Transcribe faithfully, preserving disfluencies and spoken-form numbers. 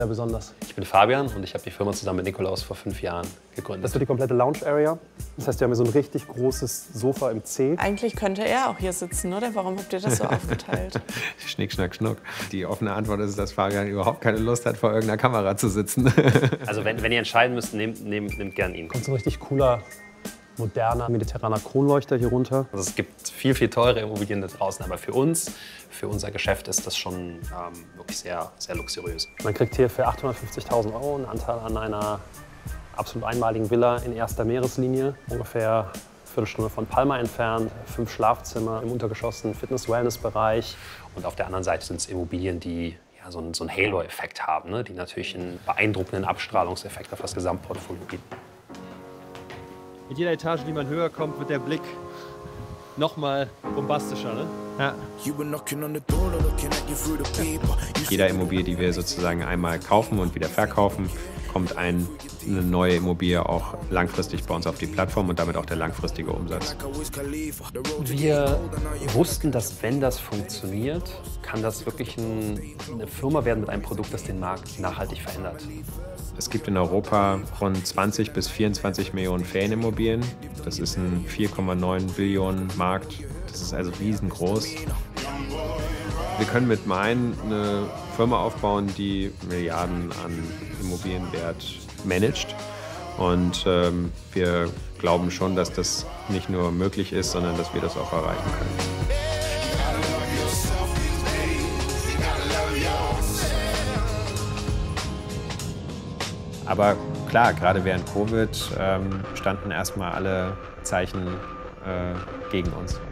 Ja, besonders. Ich bin Fabian und ich habe die Firma zusammen mit Nikolaus vor fünf Jahren gegründet. Das wird die komplette Lounge-Area. Das heißt, wir haben hier so ein richtig großes Sofa im C. Eigentlich könnte er auch hier sitzen, oder? Warum habt ihr das so aufgeteilt? Schnick, schnack, schnuck. Die offene Antwort ist, dass Fabian überhaupt keine Lust hat, vor irgendeiner Kamera zu sitzen. Also wenn, wenn ihr entscheiden müsst, nehmt, nehmt, nehmt gern ihn. Kommt so ein richtig cooler, moderner, mediterraner Kronleuchter hier runter. Also es gibt viel, viel teure Immobilien da draußen, aber für uns, für unser Geschäft ist das schon ähm, wirklich sehr, sehr luxuriös. Man kriegt hier für achthundertfünfzigtausend Euro einen Anteil an einer absolut einmaligen Villa in erster Meereslinie, ungefähr eine Viertelstunde von Palma entfernt, fünf Schlafzimmer im Untergeschoss, ein Fitness-Wellness-Bereich. Und auf der anderen Seite sind es Immobilien, die ja, so einen, so einen Halo-Effekt haben, ne? Die natürlich einen beeindruckenden Abstrahlungseffekt auf das Gesamtportfolio bieten. Mit jeder Etage, die man höher kommt, wird der Blick noch mal bombastischer, ne? Ja. Jeder Immobilie, die wir sozusagen einmal kaufen und wieder verkaufen, kommt ein, eine neue Immobilie auch langfristig bei uns auf die Plattform und damit auch der langfristige Umsatz. Wir wussten, dass wenn das funktioniert, kann das wirklich ein, eine Firma werden mit einem Produkt, das den Markt nachhaltig verändert. Es gibt in Europa rund zwanzig bis vierundzwanzig Millionen Ferienimmobilien. Das ist ein vier Komma neun Billionen Markt. Das ist also riesengroß. Wir können mit Main eine Firma aufbauen, die Milliarden an Immobilienwert managt. Und ähm, wir glauben schon, dass das nicht nur möglich ist, sondern dass wir das auch erreichen können. Aber klar, gerade während Covid ähm, standen erstmal alle Zeichen äh, gegen uns.